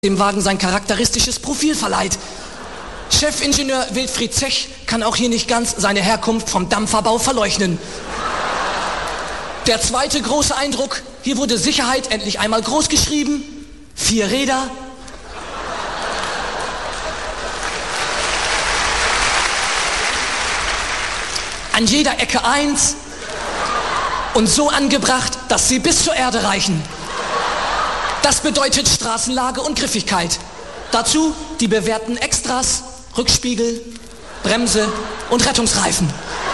dem Wagen sein charakteristisches Profil verleiht. Chefingenieur Wilfried Zech kann auch hier nicht ganz seine Herkunft vom Dampferbau verleugnen. Der zweite große Eindruck, hier wurde Sicherheit endlich einmal groß geschrieben. 4 Räder. An jeder Ecke 1. Und so angebracht, dass sie bis zur Erde reichen. Das bedeutet Straßenlage und Griffigkeit. Dazu die bewährten Extras, Rückspiegel, Bremse und Rettungsreifen.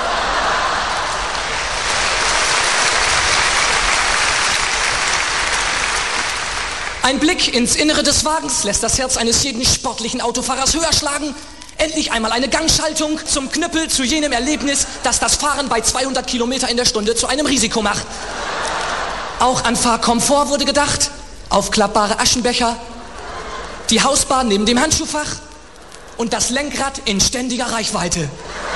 Ein Blick ins Innere des Wagens lässt das Herz eines jeden sportlichen Autofahrers höher schlagen. Endlich einmal eine Gangschaltung zum Knüppel zu jenem Erlebnis, das das Fahren bei 200 Kilometer in der Stunde zu einem Risiko macht. Auch an Fahrkomfort wurde gedacht. Aufklappbare Aschenbecher, die Hausbar neben dem Handschuhfach und das Lenkrad in ständiger Reichweite.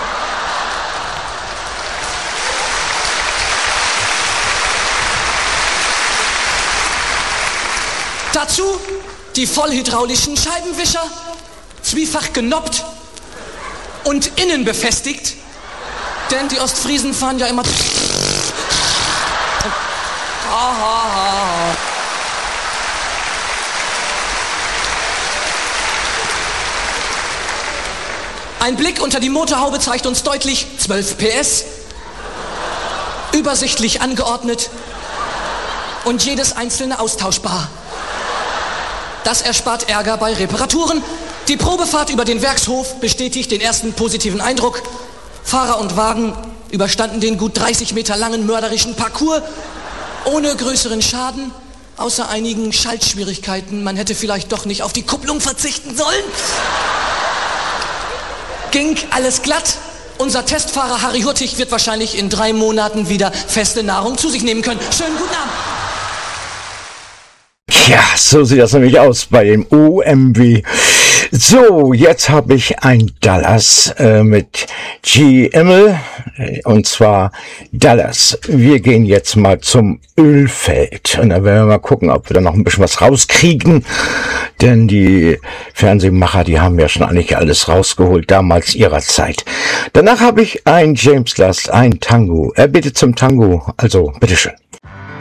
Dazu die vollhydraulischen Scheibenwischer, zwiefach genoppt und innen befestigt, denn die Ostfriesen fahren ja immer... Ein Blick unter die Motorhaube zeigt uns deutlich 12 PS, übersichtlich angeordnet und jedes einzelne austauschbar. Das erspart Ärger bei Reparaturen. Die Probefahrt über den Werkshof bestätigt den ersten positiven Eindruck. Fahrer und Wagen überstanden den gut 30 Meter langen mörderischen Parcours ohne größeren Schaden, außer einigen Schaltschwierigkeiten. Man hätte vielleicht doch nicht auf die Kupplung verzichten sollen. Ging alles glatt. Unser Testfahrer Harry Hurtig wird wahrscheinlich in 3 Monaten wieder feste Nahrung zu sich nehmen können. Schönen guten Abend. Ja, so sieht das nämlich aus bei dem OMW. So, jetzt habe ich ein Dallas mit GML, und zwar Dallas. Wir gehen jetzt mal zum Ölfeld und dann werden wir mal gucken, ob wir da noch ein bisschen was rauskriegen, denn die Fernsehmacher, die haben ja schon eigentlich alles rausgeholt, damals ihrer Zeit. Danach habe ich ein James Last, ein Tango. Er bittet zum Tango, also bitteschön.